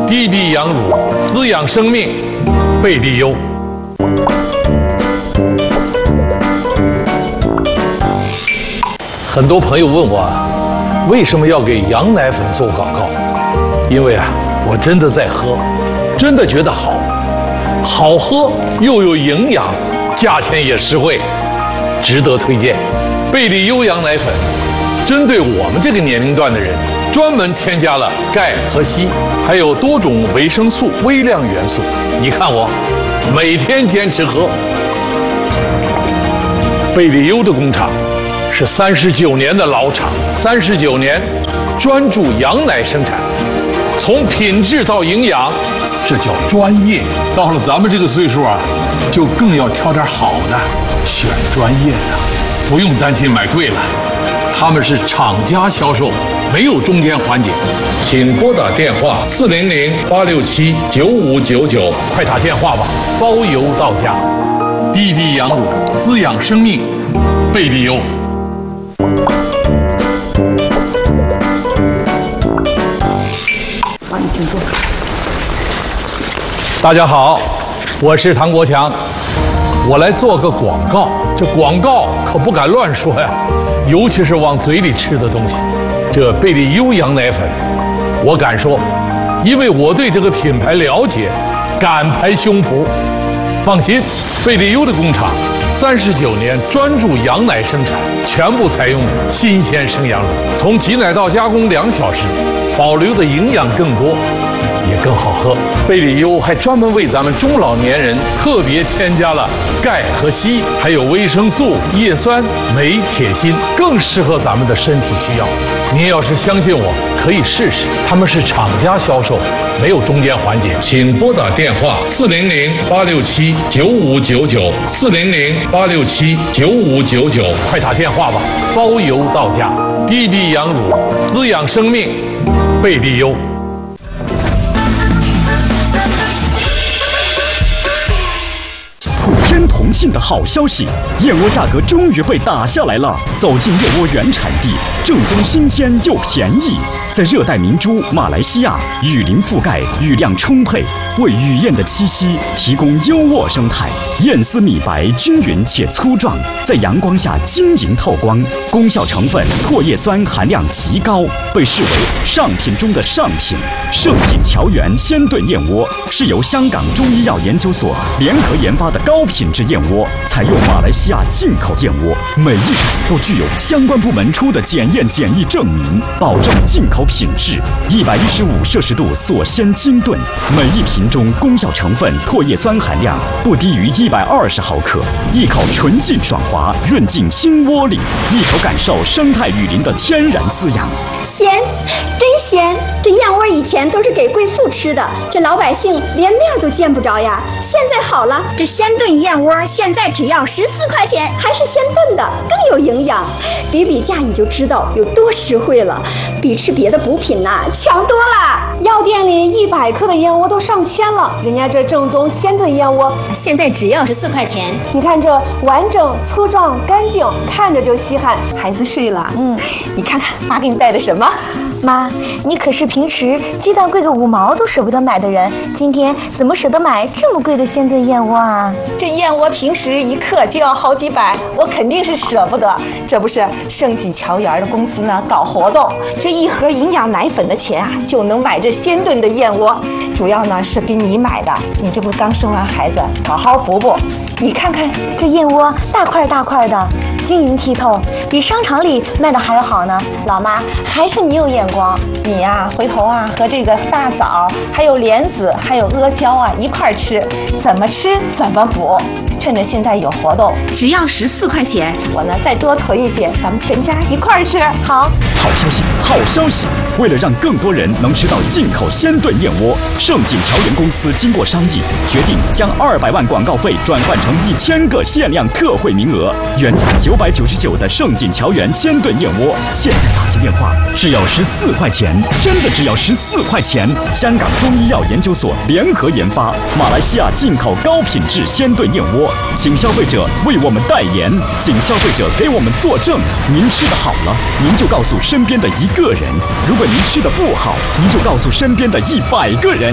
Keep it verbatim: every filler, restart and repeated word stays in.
滴滴羊乳，滋养生命，贝利优。很多朋友问我啊，为什么要给羊奶粉做广告？因为啊，我真的在喝，真的觉得好，好喝又有营养，价钱也实惠，值得推荐。贝利优羊奶粉针对我们这个年龄段的人，专门添加了钙和硒，还有多种维生素、微量元素。你看我，每天坚持喝。贝利优的工厂是三十九年的老厂，三十九年专注羊奶生产，从品质到营养，这叫专业。到了咱们这个岁数啊，就更要挑点好的，选专业的，不用担心买贵了。他们是厂家销售，没有中间环节。请拨打电话四零零八六七九五九九，快打电话吧，包邮到家。滴滴羊乳，滋养生命，贝利优。 好，你请坐。 大家好，我是唐国强，我来做个广告。这广告可不敢乱说呀，尤其是往嘴里吃的东西。这贝利优羊奶粉，我敢说，因为我对这个品牌了解，敢拍胸脯。放心，贝利优的工厂三十九年专注羊奶生产，全部采用新鲜生羊乳，从挤奶到加工两小时，保留的营养更多，也更好喝。贝利优还专门为咱们中老年人特别添加了钙和硒，还有维生素、叶酸、镁、铁、锌，更适合咱们的身体需要。您要是相信我，可以试试。他们是厂家销售，没有中间环节。请拨打电话四零零八六七九五九九，四零零八六七九五九九，快打电话吧，包邮到家。滴滴羊乳，滋养生命，贝利优。 普天同庆的好消息，燕窝价格终于被打下来了。走进燕窝原产地，正宗新鲜又便宜。在热带明珠马来西亚，雨林覆盖，雨量充沛，为雨燕的栖息提供优渥生态。燕丝米白均匀且粗壮，在阳光下晶莹透光，功效成分唾液酸含量极高，被视为上品中的上品。盛景桥源鲜炖燕窝是由香港中医药研究所联合研发的高品质燕窝，采用马来西亚进口燕窝，每一款都具有相关部门出的检验检疫证明，保证进口品质。一百一十五摄氏度锁鲜精炖，每一瓶中功效成分唾液酸含量不低于一百二十毫克，一口纯净爽滑，润进心窝里，一口感受生态雨林的天然滋养。 咸，真咸！这燕窝以前都是给贵妇吃的，这老百姓连面都见不着呀。现在好了，这鲜炖燕窝现在只要十四块钱，还是鲜炖的，更有营养。比比价你就知道有多实惠了，比吃别的补品呐、啊、强多了。 药店里一百克的燕窝都上千了，人家这正宗鲜炖燕窝现在只要十四块钱。 你看这完整、粗壮、干净，看着就稀罕。孩子睡了，嗯，你看看妈给你带的什么？ 妈，你可是平时鸡蛋贵个五毛都舍不得买的人，今天怎么舍得买这么贵的鲜炖燕窝啊？ 这燕窝平时一克就要好几百，我肯定是舍不得。这不是盛记桥园的公司呢搞活动，这一盒营养奶粉的钱啊，就能买这鲜炖的燕窝。主要呢是给你买的，你这不刚生完孩子，好好补补。你看看这燕窝大块大块的，晶莹剔透，比商场里卖的还要好呢。老妈，还是你有眼光。 你呀、啊，回头啊和这个大枣、还有莲子、还有阿胶啊一块吃，怎么吃怎么补。趁着现在有活动， 只要十四块钱， 我呢再多囤一些，咱们全家一块吃。好， 好消息，好消息！为了让更多人能吃到进口鲜炖燕窝，盛景桥源公司经过商议，决定将二百万广告费转换成一千个限量特惠名额。原价九百九十九的盛景桥源鲜炖燕窝，现在打起电话只要十四块钱，真的只要十四块钱！香港中医药研究所联合研发，马来西亚进口高品质鲜炖燕窝。请消费者为我们代言，请消费者给我们作证。您吃的好了，您就告诉身边的一个人；如果您吃的不好，您就告诉身边的一百个人。